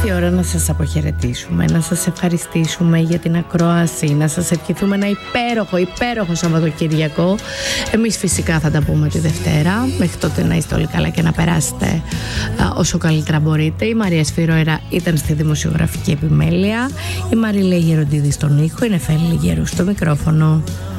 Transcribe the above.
ήρθε η ώρα να σας αποχαιρετήσουμε, να σας ευχαριστήσουμε για την ακρόαση, να σας ευχηθούμε ένα υπέροχο Σαββατοκύριακο. Εμείς φυσικά θα τα πούμε τη Δευτέρα. Μέχρι τότε να είστε όλοι καλά και να περάσετε όσο καλύτερα μπορείτε. Η Μαρία Σφυρόερα ήταν στη δημοσιογραφική επιμέλεια, η Μαριλία Γεροντίδη στον ήχο, η Νεφέλη Γερού στο μικρόφωνο.